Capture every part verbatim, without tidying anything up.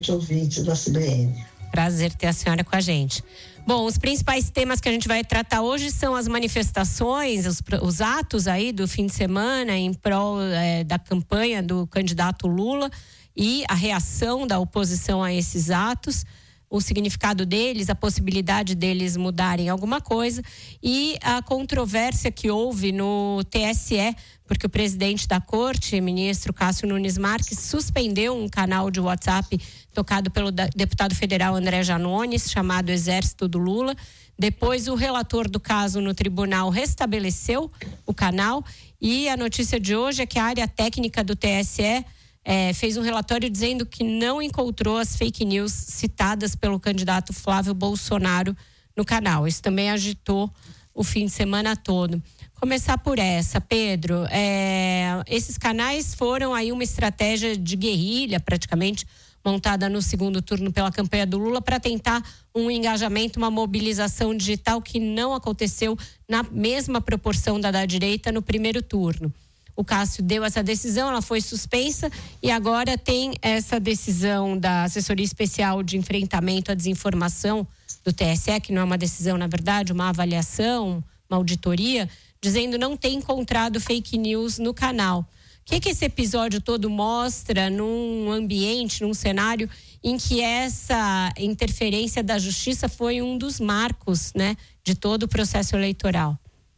ouvintes da C B N. Prazer ter a senhora com a gente. Bom, os principais temas que a gente vai tratar hoje são as manifestações, os, os atos aí do fim de semana em prol é, da campanha do candidato Lula e a reação da oposição a esses atos, o significado deles, a possibilidade deles mudarem alguma coisa e a controvérsia que houve no T S E, porque o presidente da corte, ministro Cássio Nunes Marques, suspendeu um canal de WhatsApp tocado pelo deputado federal André Janones, chamado Exército do Lula. Depois, o relator do caso no tribunal restabeleceu o canal e a notícia de hoje é que a área técnica do T S E É, fez um relatório dizendo que não encontrou as fake news citadas pelo candidato Flávio Bolsonaro no canal. Isso também agitou o fim de semana todo. Começar por essa, Pedro. É, esses canais foram aí uma estratégia de guerrilha, praticamente, montada no segundo turno pela campanha do Lula para tentar um engajamento, uma mobilização digital que não aconteceu na mesma proporção da da direita no primeiro turno. O Cássio deu essa decisão, ela foi suspensa e agora tem essa decisão da Assessoria Especial de Enfrentamento à Desinformação do T S E, que não é uma decisão, na verdade, uma avaliação, uma auditoria, dizendo não ter encontrado fake news no canal. O que, que esse episódio todo mostra num ambiente, num cenário em que essa interferência da justiça foi um dos marcos, né, de todo o processo eleitoral?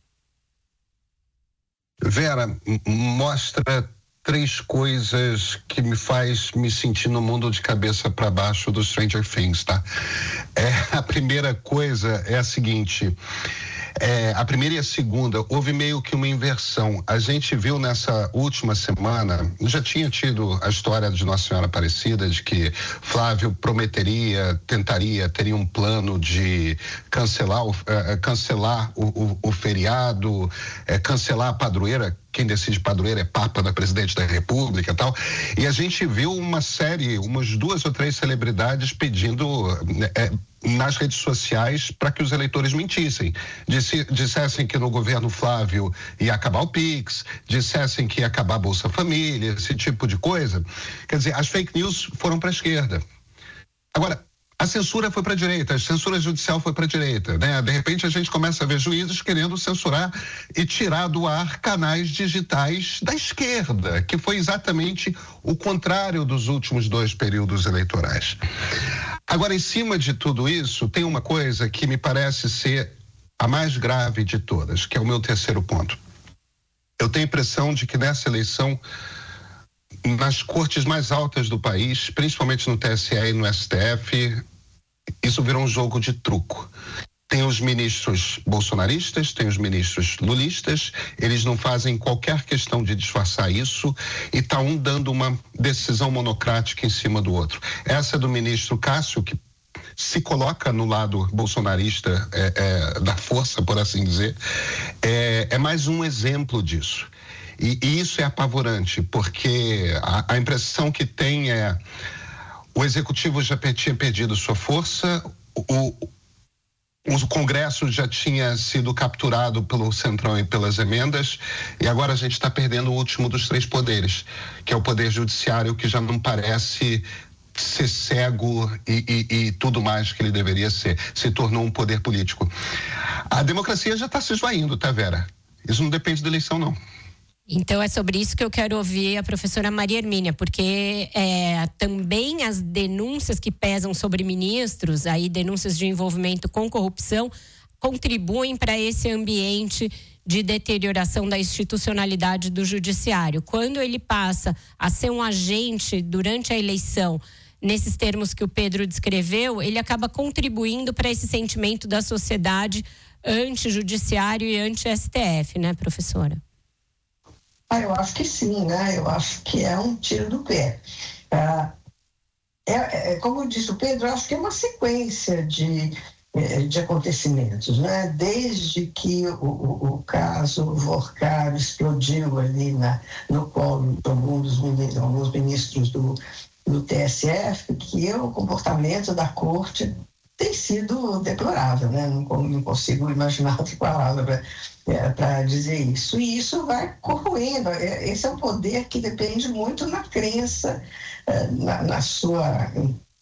Vera, mostra três coisas que me faz me sentir no mundo de cabeça para baixo do Stranger Things, tá? É, a primeira coisa é a seguinte, é, a primeira e a segunda, houve meio que uma inversão. A gente viu nessa última semana, já tinha tido a história de Nossa Senhora Aparecida, de que Flávio prometeria, tentaria, teria um plano de cancelar o, uh, cancelar o, o, o feriado, uh, cancelar a padroeira. Quem decide padroeira é Papa da Presidente da República e tal. E a gente viu uma série, umas duas ou três celebridades pedindo é, nas redes sociais para que os eleitores mentissem. Disse, dissessem que no governo Flávio ia acabar o Pix, dissessem que ia acabar a Bolsa Família, esse tipo de coisa. Quer dizer, as fake news foram para a esquerda. Agora, a censura foi para a direita, a censura judicial foi para a direita, né? De repente a gente começa a ver juízes querendo censurar e tirar do ar canais digitais da esquerda, que foi exatamente o contrário dos últimos dois períodos eleitorais. Agora, em cima de tudo isso, tem uma coisa que me parece ser a mais grave de todas, que é o meu terceiro ponto. Eu tenho a impressão de que nessa eleição, nas cortes mais altas do país, principalmente no T S E e no S T F, isso virou um jogo de truco. Tem os ministros bolsonaristas, tem os ministros lulistas, eles não fazem qualquer questão de disfarçar isso e está um dando uma decisão monocrática em cima do outro. Essa do ministro Cássio, que se coloca no lado bolsonarista é, é, da força, por assim dizer, é, é mais um exemplo disso. E, e isso é apavorante, porque a, a impressão que tem é o executivo já tinha perdido sua força, o, o Congresso já tinha sido capturado pelo Centrão e pelas emendas, e agora a gente está perdendo o último dos três poderes, que é o poder judiciário, que já não parece ser cego e, e, e tudo mais que ele deveria ser, se tornou um poder político. A democracia já está se esvaindo, tá, Vera? Isso não depende da eleição, não. Então é sobre isso que eu quero ouvir a professora Maria Hermínia, porque é, também as denúncias que pesam sobre ministros, aí denúncias de envolvimento com corrupção, contribuem para esse ambiente de deterioração da institucionalidade do judiciário. Quando ele passa a ser um agente durante a eleição, nesses termos que o Pedro descreveu, ele acaba contribuindo para esse sentimento da sociedade anti-judiciário e anti-S T F, né, professora? Ah, eu acho que sim, né? Eu acho que é um tiro do pé. Ah, é, é, como disse o Pedro, eu acho que é uma sequência de, de acontecimentos, né? Desde que o, o, o caso Vorcaro explodiu ali na, no colo de alguns, alguns ministros do, do T S F, que o comportamento da corte tem sido deplorável, né? Não, não consigo imaginar outra palavra para é, dizer isso. E isso vai corroendo. Esse é um poder que depende muito na crença, na, na sua